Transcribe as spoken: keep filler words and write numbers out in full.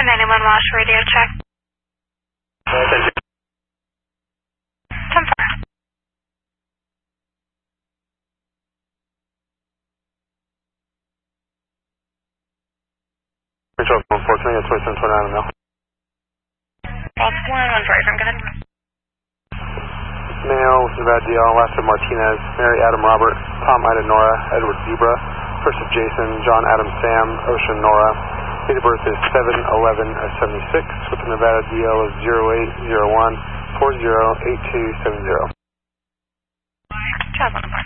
one ninety-one Wash radio check. Uh, ten four. Control one four twenty, twenty-seven twenty-nine now. Baltimore one four, I'm good. Male, this is about D L, last of Martinez, Mary Adam Robert, Tom Ida Nora, Edward Zebra, first of Jason, John Adam Sam, Ocean Nora. Date of birth is seven eleven seventy-six with the Nevada D L of zero eight zero one four zero eight two seven zero. Travel number.